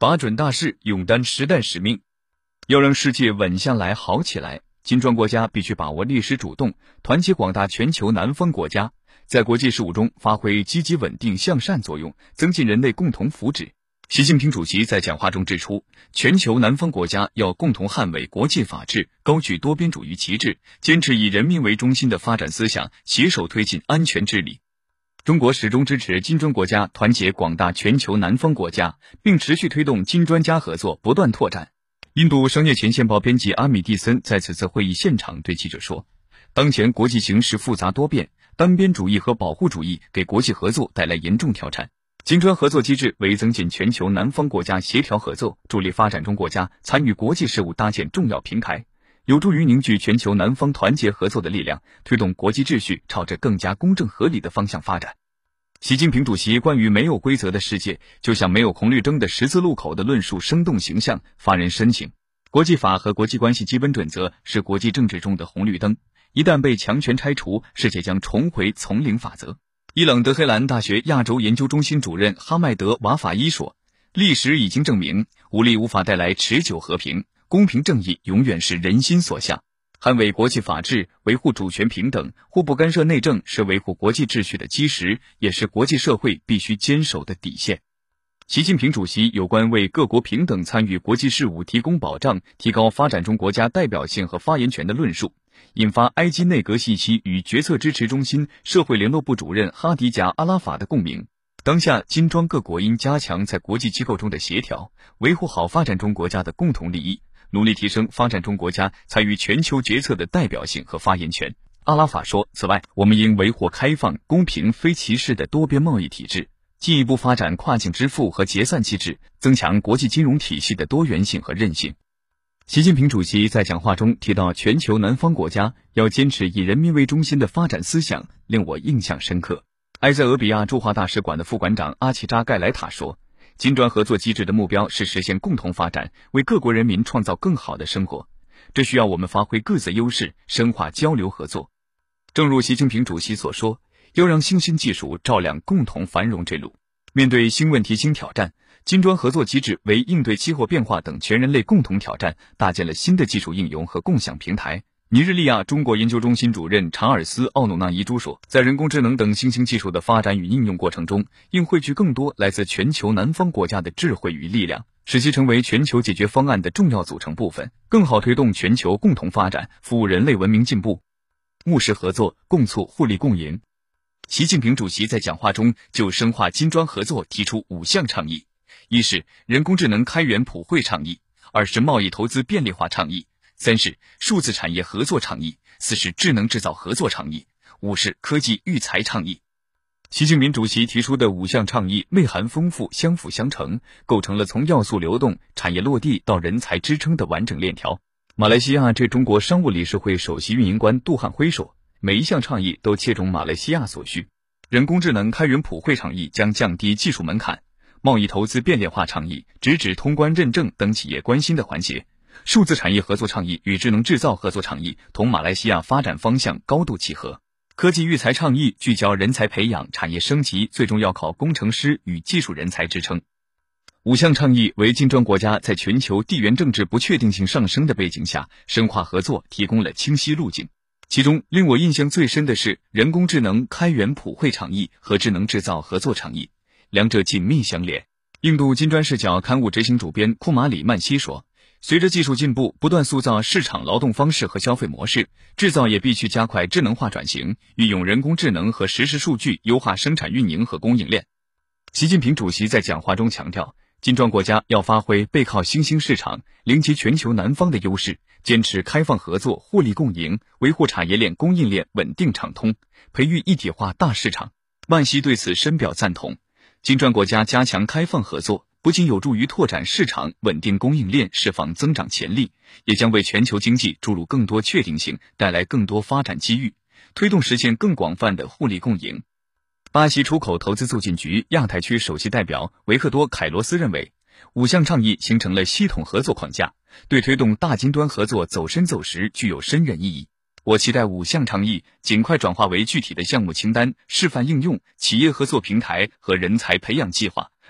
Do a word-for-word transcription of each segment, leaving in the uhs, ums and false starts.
把准大事，勇担时代使命。要让世界稳下来、好起来，金砖国家必须把握历史主动，团结广大全球南方国家，在国际事务中发挥积极稳定向善作用，增进人类共同福祉。习近平主席在讲话中指出，全球南方国家要共同捍卫国际法治，高举多边主义旗帜，坚持以人民为中心的发展思想，携手推进安全治理。中国始终支持金砖国家团结广大全球南方国家，并持续推动金砖加合作不断拓展。印度商业前线报编辑阿米蒂森在此次会议现场对记者说，当前国际形势复杂多变，单边主义和保护主义给国际合作带来严重挑战。金砖合作机制为增进全球南方国家协调合作，助力发展中国家参与国际事务搭建重要平台，有助于凝聚全球南方团结合作的力量，推动国际秩序朝着更加公正合理的方向发展。习近平主席关于没有规则的世界，就像没有红绿灯的十字路口的论述生动形象，发人深省。国际法和国际关系基本准则是国际政治中的红绿灯，一旦被强权拆除，世界将重回丛林法则。伊朗德黑兰大学亚洲研究中心主任哈迈德·瓦法伊说，历史已经证明，武力无法带来持久和平，公平正义永远是人心所向。捍卫国际法治，维护主权平等，互不干涉内政，是维护国际秩序的基石，也是国际社会必须坚守的底线。习近平主席有关为各国平等参与国际事务提供保障、提高发展中国家代表性和发言权的论述，引发埃及内阁信息与决策支持中心社会联络部主任哈迪贾·阿拉法的共鸣。当下，金砖各国应加强在国际机构中的协调，维护好发展中国家的共同利益，努力提升发展中国家参与全球决策的代表性和发言权。阿拉法说，此外，我们应维护开放、公平、非歧视的多边贸易体制，进一步发展跨境支付和结算机制，增强国际金融体系的多元性和韧性。习近平主席在讲话中提到，全球南方国家要坚持以人民为中心的发展思想，令我印象深刻。埃塞俄比亚驻华大使馆的副馆长阿奇扎盖莱塔说，金砖合作机制的目标是实现共同发展，为各国人民创造更好的生活，这需要我们发挥各自优势，深化交流合作。正如习近平主席所说，要让新兴技术照亮共同繁荣之路。面对新问题、新挑战，金砖合作机制为应对气候变化等全人类共同挑战搭建了新的技术应用和共享平台。尼日利亚中国研究中心主任查尔斯·奥努纳伊朱说，在人工智能等新兴技术的发展与应用过程中，应汇聚更多来自全球南方国家的智慧与力量，使其成为全球解决方案的重要组成部分，更好推动全球共同发展，服务人类文明进步。务实合作，共促互利共赢。习近平主席在讲话中就深化金砖合作提出五项倡议：一是人工智能开源普惠倡议，二是贸易投资便利化倡议，三是数字产业合作倡议，四是智能制造合作倡议，五是科技育才倡议。习近平主席提出的五项倡议内涵丰富，相辅相成，构成了从要素流动、产业落地到人才支撑的完整链条。马来西亚驻中国商务理事会首席运营官杜汉辉说，每一项倡议都切中马来西亚所需。人工智能开源普惠倡议将降低技术门槛，贸易投资便利化倡议直指通关认证等企业关心的环节，数字产业合作倡议与智能制造合作倡议同马来西亚发展方向高度契合。科技育才倡议聚焦人才培养、产业升级，最终要靠工程师与技术人才支撑。五项倡议为金砖国家在全球地缘政治不确定性上升的背景下深化合作提供了清晰路径。其中令我印象最深的是人工智能开源普惠倡议和智能制造合作倡议，两者紧密相连。印度金砖视角刊物执行主编库马里曼西说，随着技术进步，不断塑造市场劳动方式和消费模式，制造业必须加快智能化转型，运用人工智能和实时数据优化生产运营和供应链。习近平主席在讲话中强调，金砖国家要发挥背靠新兴市场、领其全球南方的优势，坚持开放合作、互利共赢，维护产业链、供应链稳定畅通，培育一体化大市场。曼西对此深表赞同。金砖国家加强开放合作，不仅有助于拓展市场、稳定供应链、释放增长潜力，也将为全球经济注入更多确定性，带来更多发展机遇，推动实现更广泛的互利共赢。巴西出口投资促进局亚太区首席代表维克多·凯罗斯认为，五项倡议形成了系统合作框架，对推动大金砖合作走深走实具有深远意义。我期待五项倡议尽快转化为具体的项目清单、示范应用、企业合作平台和人才培养计划，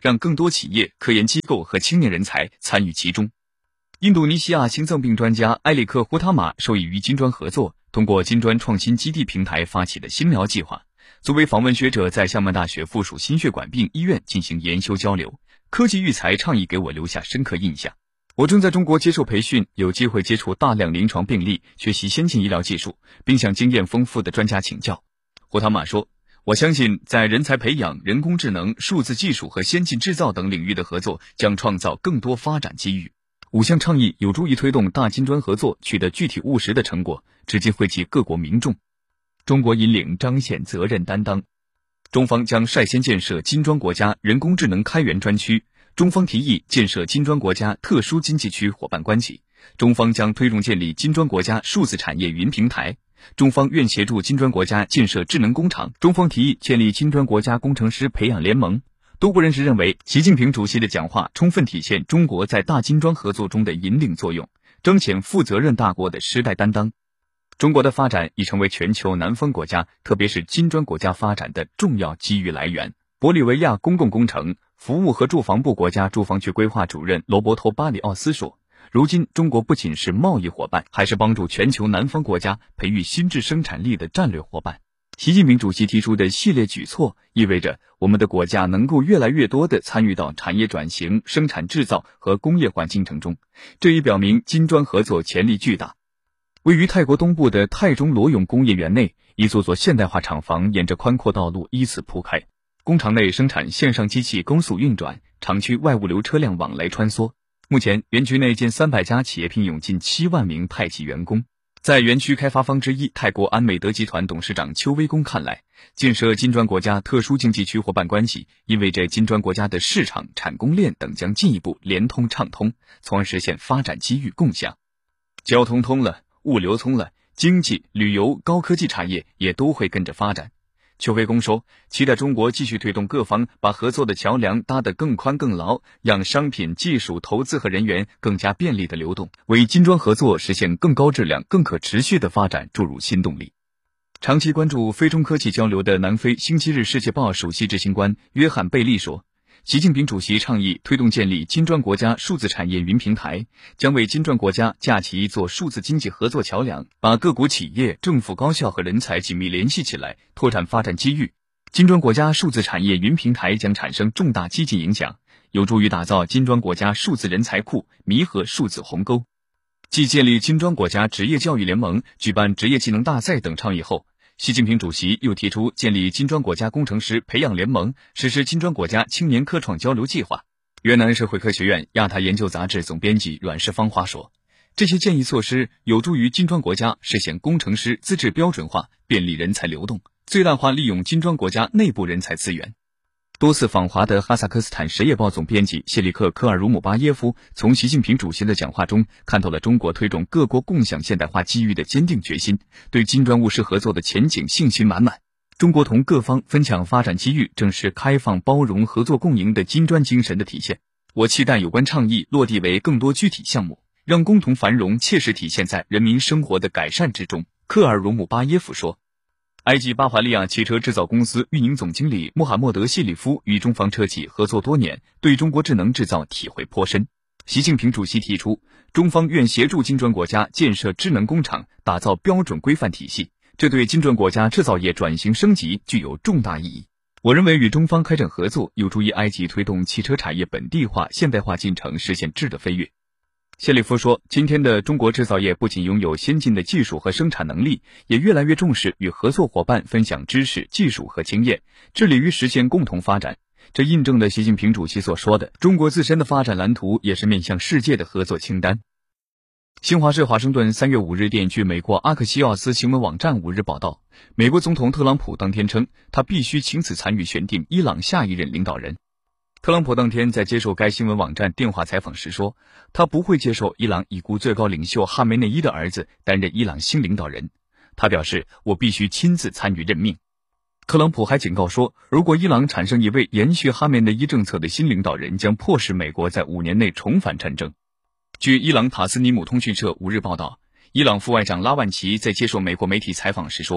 让更多企业、科研机构和青年人才参与其中。印度尼西亚心脏病专家埃里克·胡塔马受益于金砖合作，通过金砖创新基地平台发起的心疗计划，作为访问学者在厦门大学附属心血管病医院进行研修交流。科技育才倡议给我留下深刻印象。我正在中国接受培训，有机会接触大量临床病例，学习先进医疗技术，并向经验丰富的专家请教。胡塔马说，我相信在人才培养、人工智能、数字技术和先进制造等领域的合作将创造更多发展机遇。五项倡议有助于推动大金砖合作取得具体务实的成果，直接惠及各国民众。中国引领彰显责任担当，中方将率先建设金砖国家人工智能开源专区。中方提议建设金砖国家特殊经济区伙伴关系，中方将推动建立金砖国家数字产业云平台，中方愿协助金砖国家建设智能工厂，中方提议建立金砖国家工程师培养联盟。多国人士认为，习近平主席的讲话充分体现中国在大金砖合作中的引领作用，彰显负责任大国的时代担当。中国的发展已成为全球南方国家，特别是金砖国家发展的重要机遇来源。玻利维亚公共工程、服务和住房部国家住房局规划主任罗伯托·巴里奥斯说，如今中国不仅是贸易伙伴，还是帮助全球南方国家培育新质生产力的战略伙伴。习近平主席提出的系列举措意味着我们的国家能够越来越多地参与到产业转型、生产制造和工业化进程中，这也表明金砖合作潜力巨大。位于泰国东部的泰中罗永工业园内，一座座现代化厂房沿着宽阔道路依次铺开，工厂内生产线上机器高速运转，厂区外物流车辆往来穿梭。目前园区内近三百家企业聘用近七万名泰籍员工。在园区开发方之一泰国安美德集团董事长邱威公看来，建设金砖国家特殊经济区伙伴关系意味着金砖国家的市场、产供链等将进一步连通畅通，从而实现发展机遇共享。交通通了，物流通了，经济、旅游、高科技产业也都会跟着发展。邱飞公说，期待中国继续推动各方把合作的桥梁搭得更宽更牢，让商品、技术、投资和人员更加便利的流动，为金砖合作实现更高质量、更可持续的发展注入新动力。长期关注非中科技交流的南非《星期日世界报》首席执行官约翰贝利说，习近平主席倡议推动建立金砖国家数字产业云平台，将为金砖国家架起一座数字经济合作桥梁，把各国企业、政府、高校和人才紧密联系起来，拓展发展机遇。金砖国家数字产业云平台将产生重大积极影响，有助于打造金砖国家数字人才库，弥合数字鸿沟。继建立金砖国家职业教育联盟、举办职业技能大赛等倡议后，习近平主席又提出建立金砖国家工程师培养联盟，实施金砖国家青年科创交流计划。越南社会科学院亚太研究杂志总编辑阮氏芳花说，这些建议措施有助于金砖国家实现工程师资质标准化，便利人才流动，最大化利用金砖国家内部人才资源。多次访华的哈萨克斯坦什叶报总编辑谢里克·科尔鲁姆巴耶夫从习近平主席的讲话中看到了中国推动各国共享现代化机遇的坚定决心，对金砖务实合作的前景信心满满。中国同各方分享发展机遇，正是开放、包容、合作共赢的金砖精神的体现。我期待有关倡议落地为更多具体项目，让共同繁荣切实体现在人民生活的改善之中。科尔鲁姆巴耶夫说。埃及巴伐利亚汽车制造公司运营总经理穆罕默德·谢里夫与中方车企合作多年，对中国智能制造体会颇深。习近平主席提出，中方愿协助金砖国家建设智能工厂，打造标准规范体系，这对金砖国家制造业转型升级具有重大意义。我认为与中方开展合作，有助于埃及推动汽车产业本地化、现代化进程实现质的飞跃。谢里夫说，今天的中国制造业不仅拥有先进的技术和生产能力，也越来越重视与合作伙伴分享知识、技术和经验，致力于实现共同发展。这印证了习近平主席所说的，中国自身的发展蓝图也是面向世界的合作清单。新华社华盛顿三月五日电据美国阿克西奥斯新闻网站五日报道，美国总统特朗普当天称，他必须亲自参与选定伊朗下一任领导人。特朗普当天在接受该新闻网站电话采访时说，他不会接受伊朗已故最高领袖哈梅内伊的儿子担任伊朗新领导人。他表示，我必须亲自参与任命。特朗普还警告说，如果伊朗产生一位延续哈梅内伊政策的新领导人，将迫使美国在五年内重返战争。据伊朗塔斯尼姆通讯社五日报道，伊朗副外长拉万齐在接受美国媒体采访时说，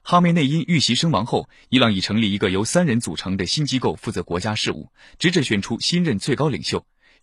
哈梅内因遇袭身亡后，伊朗已成立一个由三人组成的新机构负责国家事务，直至选出新任最高领袖。